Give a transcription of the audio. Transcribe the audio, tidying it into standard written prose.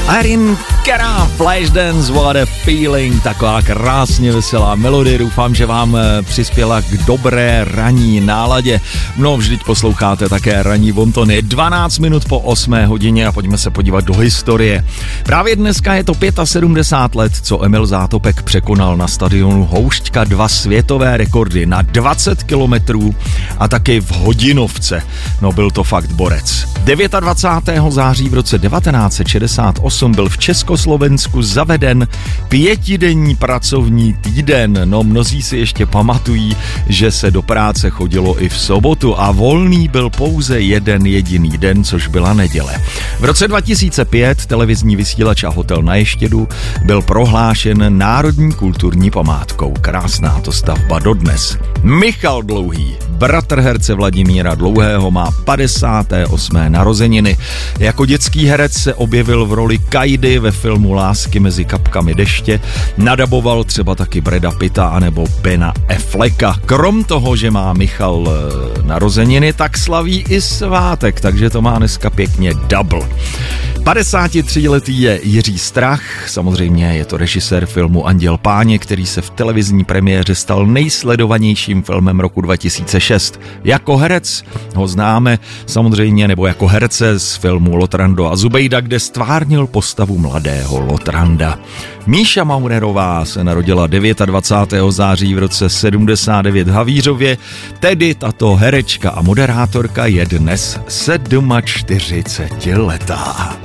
Erin Cara, Flashdance, What a Feeling, taková krásně veselá melodie, doufám, že vám přispěla k dobré ranní náladě. No, vždyť posloucháte také ranní bontony. 12 minut po 8 hodině a pojďme se podívat do historie. Právě dneska je to 75 let, co Emil Zátopek překonal na stadionu Houšťka 2 světové rekordy na 20 kilometrů a taky v hodinovce. No, byl to fakt borec. 29. září v roce 1968 byl v Československu zaveden 5denní pracovní týden. No, mnozí si ještě pamatují, že se do práce chodilo i v sobotu a volný byl pouze jeden jediný den, což byla neděle. V roce 2005 televizní vysílač a hotel na Ještědu byl prohlášen národní kulturní památkou. Krásná to stavba dodnes. Michal Dlouhý, bratr herce Vladimíra Dlouhého, má 58. narozeniny. Jako dětský herec se objevil v roli Kajdy ve filmu Lásky mezi kapkami deště, nadaboval třeba taky Brada Pitta anebo Bena Afflecka. Krom toho, že má Michal narozeniny, tak slaví i svátek, takže to má dneska pěkně double. 53letý je Jiří Strach, samozřejmě je to režisér filmu Anděl Páně, který se v televizní premiéře stal nejsledovanějším filmem roku 2006. Jako herec ho známe samozřejmě, nebo jako herce z filmu Lotrando a Zubejda, kde stvárnil postavu mladého Lotranda. Míša Maunerová se narodila 29. září v roce 79 v Havířově, tedy tato herečka a moderátorka je dnes 47letá.